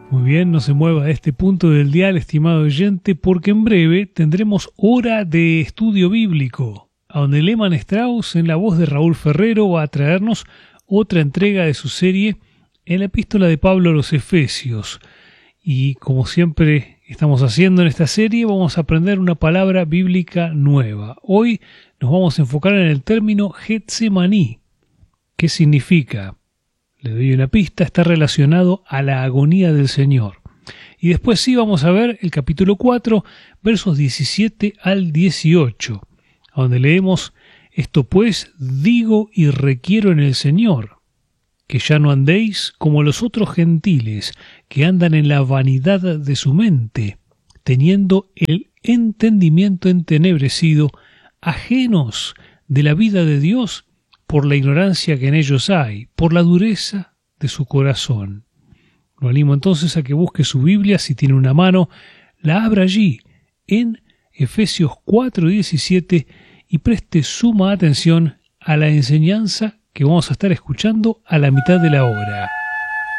Muy bien, no se mueva de este punto del dial, estimado oyente, porque en breve tendremos Hora de Estudio Bíblico, a donde Lehmann Strauss, en la voz de Raúl Ferrero, va a traernos otra entrega de su serie en la epístola de Pablo a los Efesios. Y como siempre estamos haciendo en esta serie, vamos a aprender una palabra bíblica nueva. Hoy nos vamos a enfocar en el término Getsemaní. ¿Qué significa? Le doy una pista, está relacionado a la agonía del Señor. Y después sí vamos a ver el capítulo 4, versos 17 al 18, donde leemos: Esto pues digo y requiero en el Señor, que ya no andéis como los otros gentiles, que andan en la vanidad de su mente, teniendo el entendimiento entenebrecido, ajenos de la vida de Dios, por la ignorancia que en ellos hay, por la dureza de su corazón. Lo animo entonces a que busque su Biblia, si tiene una mano, la abra allí, en Efesios 4:17, y preste suma atención a la enseñanza que vamos a estar escuchando a la mitad de la hora.